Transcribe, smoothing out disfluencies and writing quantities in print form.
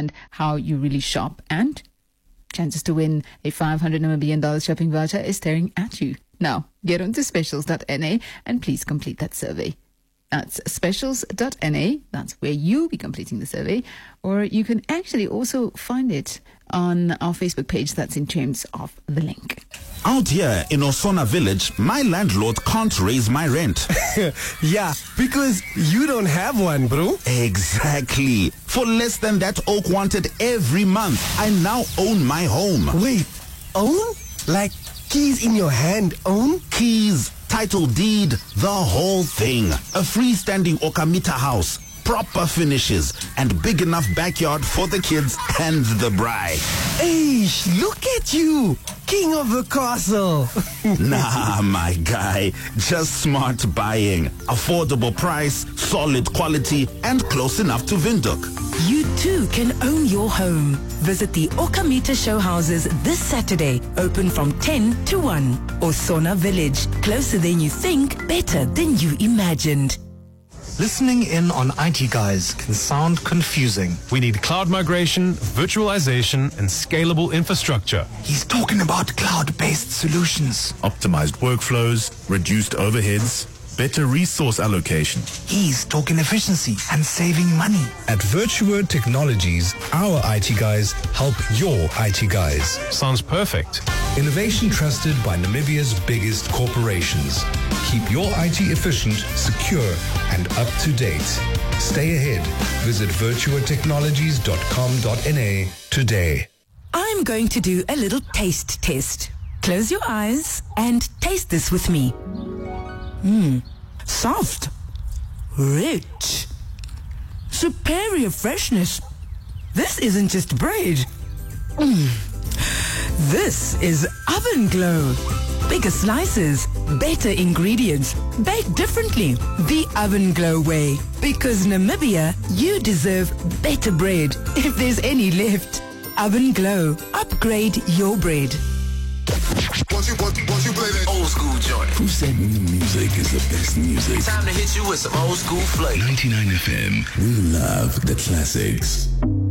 understand how you really shop, and chances to win a 500 Namibian dollars shopping voucher is staring at you. Now, get onto specials.na and please complete that survey. That's specials.na. That's where you'll be completing the survey. Or you can actually also find it on our Facebook page. That's in terms of the link. Out here in Osona Village, my landlord can't raise my rent. Yeah, because you don't have one, bro. Exactly. For less than that Oak wanted every month, I now own my home. Wait, own? Like keys in your hand, own? Keys, title deed, the whole thing. A freestanding Okamita house, proper finishes, and big enough backyard for the kids and the bride. Hey, look at you, king of the castle. Nah, my guy, just smart buying. Affordable price, solid quality, and close enough to Windhoek. You too can own your home. Visit the Okamita show houses this Saturday, open from 10 to 1. Osona Village, closer than you think, better than you imagined. Listening in on IT Guys can sound confusing. We need cloud migration, virtualization, and scalable infrastructure. He's talking about cloud-based solutions. Optimized workflows, reduced overheads, better resource allocation. He's talking efficiency and saving money. At Virtuword Technologies, our IT guys help your IT guys. Sounds perfect. Innovation trusted by Namibia's biggest corporations. Keep your IT efficient, secure, and up to date. Stay ahead. Visit virtualtechnologies.com.na today. I'm going to do a little taste test. Close your eyes and taste this with me. Soft, rich, superior freshness. This isn't just bread. This is oven glow. Bigger slices, better ingredients, baked differently. The Oven Glow way. Because Namibia, you deserve better bread, if there's any left. Oven Glow. Upgrade your bread. Once you play that old school joint. Who said new music is the best music? Time to hit you with some old school flavor. 99 FM. We love the classics.